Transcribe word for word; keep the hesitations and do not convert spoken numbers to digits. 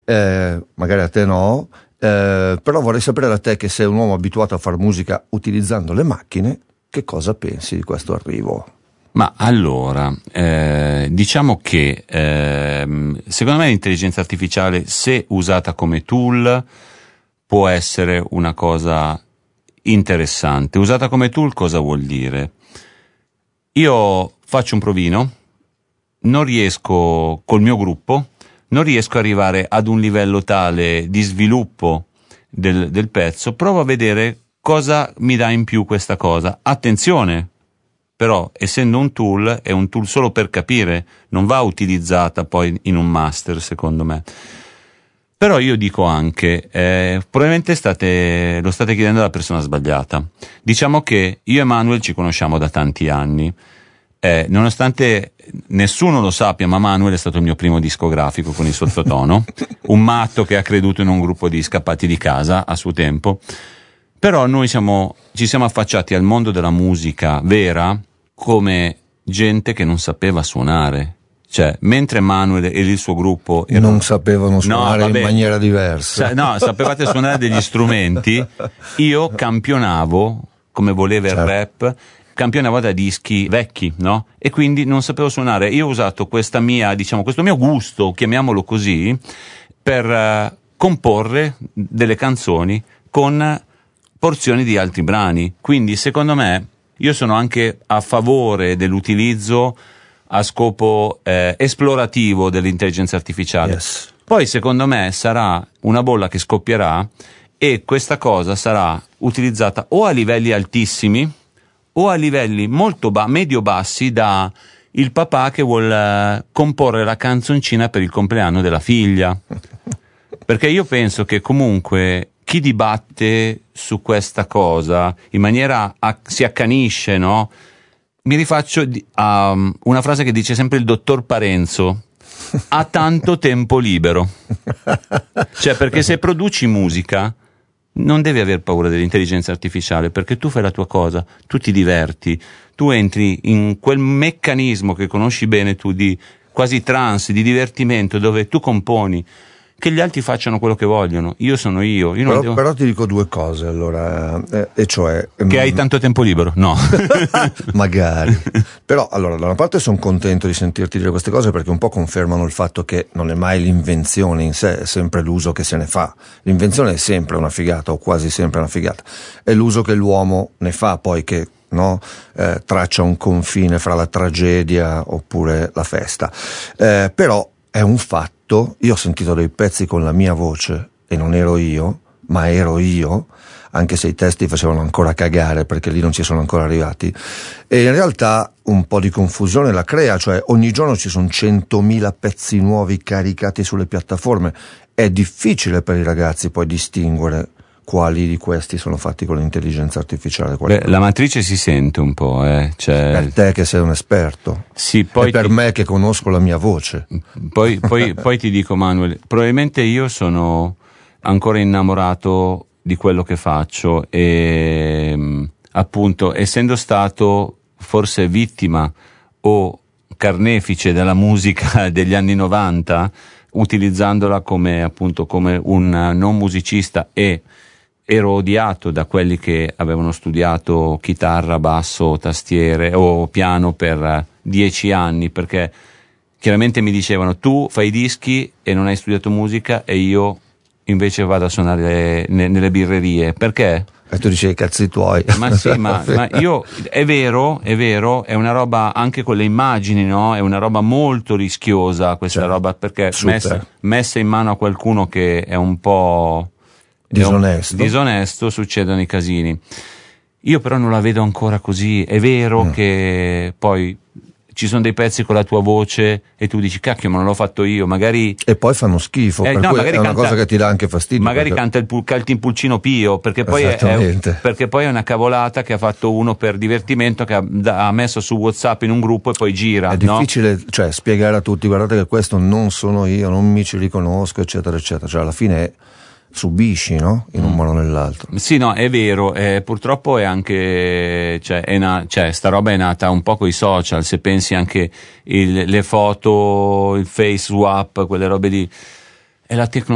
eh, magari a te no, eh, però vorrei sapere da te, che sei un uomo abituato a fare musica utilizzando le macchine, che cosa pensi di questo arrivo? Ma allora, eh, diciamo che eh, secondo me l'intelligenza artificiale, se usata come tool, può essere una cosa interessante. Usata come tool cosa vuol dire? Io faccio un provino, non riesco col mio gruppo, non riesco ad arrivare ad un livello tale di sviluppo del, del pezzo, provo a vedere cosa mi dà in più questa cosa. Attenzione! Però, essendo un tool, è un tool solo per capire, non va utilizzata poi in un master, secondo me. Però io dico anche, eh, probabilmente state, lo state chiedendo alla persona sbagliata. Diciamo che io e Manuel ci conosciamo da tanti anni. Eh, nonostante nessuno lo sappia, ma Manuel è stato il mio primo discografico con il sottotono, un matto che ha creduto in un gruppo di scappati di casa a suo tempo. Però noi siamo, ci siamo affacciati al mondo della musica vera come gente che non sapeva suonare. Cioè, mentre Manuel e il suo gruppo erano... non sapevano suonare, no, vabbè, in maniera diversa. Cioè, no, sapevate suonare degli strumenti. Io campionavo, come voleva, certo, il rap, campionavo da dischi vecchi, no? E quindi non sapevo suonare. Io ho usato questa mia, diciamo, questo mio gusto, chiamiamolo così, per uh, comporre delle canzoni con porzioni di altri brani. Quindi, secondo me, io sono anche a favore dell'utilizzo a scopo eh, esplorativo dell'intelligenza artificiale. Yes. Poi, secondo me, sarà una bolla che scoppierà e questa cosa sarà utilizzata o a livelli altissimi o a livelli molto ba- medio-bassi, da il papà che vuol uh, comporre la canzoncina per il compleanno della figlia. Perché io penso che comunque chi dibatte su questa cosa in maniera a, si accanisce, no? Mi rifaccio di, a um, una frase che dice sempre il dottor Parenzo: ha tanto tempo libero. Cioè, perché se produci musica non devi aver paura dell'intelligenza artificiale, perché tu fai la tua cosa, tu ti diverti, tu entri in quel meccanismo che conosci bene tu, di quasi trance, di divertimento, dove tu componi. Che gli altri facciano quello che vogliono, io sono io. io non però, devo... però ti dico due cose allora, eh, e cioè che mh... hai tanto tempo libero? No. Magari. Però allora, da una parte sono contento di sentirti dire queste cose, perché un po' confermano il fatto che non è mai l'invenzione in sé, è sempre l'uso che se ne fa. L'invenzione è sempre una figata, o quasi sempre una figata, è l'uso che l'uomo ne fa poi che, no, eh, traccia un confine fra la tragedia oppure la festa. Eh, però è un fatto. Io ho sentito dei pezzi con la mia voce e non ero io, ma ero io, anche se i testi facevano ancora cagare perché lì non ci sono ancora arrivati, e in realtà un po' di confusione la crea, cioè ogni giorno ci sono centomila pezzi nuovi caricati sulle piattaforme, è difficile per i ragazzi poi distinguere quali di questi sono fatti con l'intelligenza artificiale. Beh, la matrice si sente un po', eh. Cioè... Per te che sei un esperto, sì, poi e per ti... me che conosco la mia voce. Poi, poi, poi ti dico, Manuel, probabilmente io sono ancora innamorato di quello che faccio e appunto, essendo stato forse vittima o carnefice della musica degli anni novanta, utilizzandola come appunto come un non musicista, e ero odiato da quelli che avevano studiato chitarra, basso, tastiere o piano per dieci anni, perché chiaramente mi dicevano: tu fai dischi e non hai studiato musica, e io invece vado a suonare ne, nelle birrerie. Perché? E tu dici i cazzi tuoi. Ma sì, ma, ma io, è vero, è vero, è una roba anche con le immagini, no? È una roba molto rischiosa questa, cioè, roba, perché messa, messa in mano a qualcuno che è un po' disonesto, disonesto succedono i casini. Io però non la vedo ancora così. È vero mm. che poi ci sono dei pezzi con la tua voce e tu dici: cacchio, ma non l'ho fatto io, magari, e poi fanno schifo, eh, per no, cui magari è una canta, cosa che ti dà anche fastidio, magari perché... canta il pul- canti in pulcino pio, perché poi è, è, perché poi è una cavolata che ha fatto uno per divertimento, che ha, ha messo su WhatsApp in un gruppo e poi gira. È no? difficile, cioè, spiegare a tutti: guardate che questo non sono io, non mi ci riconosco, eccetera eccetera. Cioè alla fine è, subisci, no? In un modo o nell'altro. Sì, no, è vero, eh, purtroppo è anche, cioè, è na- cioè, sta roba è nata un po' coi social, se pensi anche il, le foto, il face swap, quelle robe lì, è la tecnologia.